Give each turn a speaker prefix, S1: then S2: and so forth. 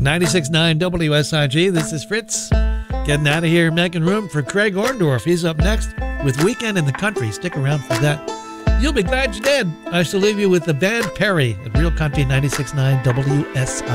S1: 96.9 WSIG. This is Fritz. Getting out of here, making room for Craig Orndorff. He's up next with Weekend in the Country. Stick around for that. You'll be glad you did. I shall leave you with the band Perry at Real Country 96.9 WSIG.